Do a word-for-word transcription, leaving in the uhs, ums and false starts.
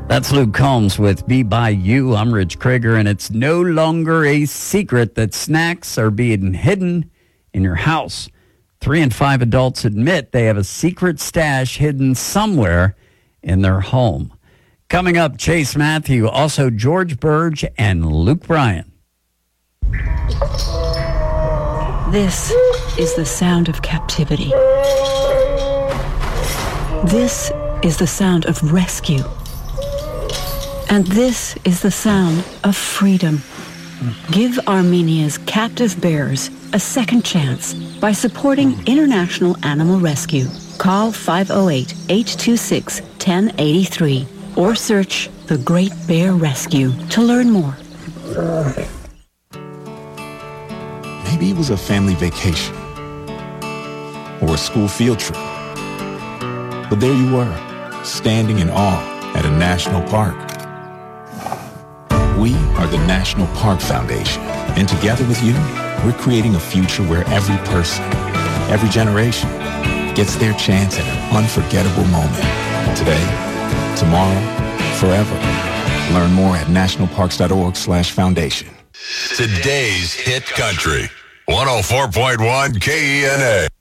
That's Luke Combs with Be By You. I'm Rich Krieger, and it's no longer a secret that snacks are being hidden in your house. Three in five adults admit they have a secret stash hidden somewhere in their home. Coming up, Chase Matthew, also George Burge and Luke Bryan. This is the sound of captivity. This is the sound of rescue. And this is the sound of freedom. Give Armenia's captive bears a second chance by supporting International Animal Rescue. Call five oh eight, eight two six, one oh eight three or search The Great Bear Rescue to learn more. Maybe it was a family vacation or a school field trip. But there you were, standing in awe at a national park. We are the National Park Foundation, and together with you, we're creating a future where every person, every generation, gets their chance at an unforgettable moment. Today, tomorrow, forever. Learn more at nationalparks.org slash foundation. Today's Hit Country, one oh four point one K E N A.